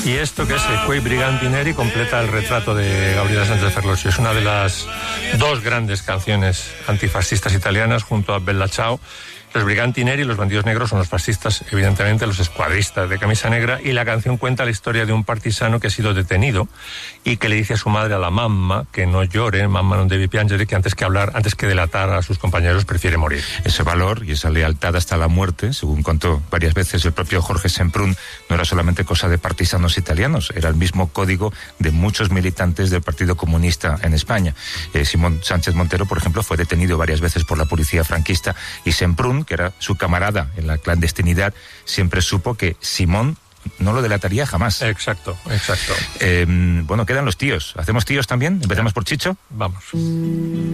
Y esto que es el Quei Briganti Neri completa el retrato de Gabriela Sánchez Ferlosio. Es una de las dos grandes canciones antifascistas italianas junto a Bella Ciao. Los Briganti Neri, los bandidos negros, son los fascistas, evidentemente los escuadristas de camisa negra, y la canción cuenta la historia de un partisano que ha sido detenido y que le dice a su madre, a la mamma, que no llore, mamma non devi piangere, que antes que delatar a sus compañeros prefiere morir. Ese valor y esa lealtad hasta la muerte, según contó varias veces el propio Jorge Semprún, no era solamente cosa de partisanos italianos, era el mismo código de muchos militantes del Partido Comunista en España. Simón Sánchez Montero, por ejemplo, fue detenido varias veces por la policía franquista, y Semprún, que era su camarada en la clandestinidad, siempre supo que Simón no lo delataría jamás. Exacto. Bueno, quedan los tíos. ¿Hacemos tíos también? ¿Empezamos por Chicho? Vamos.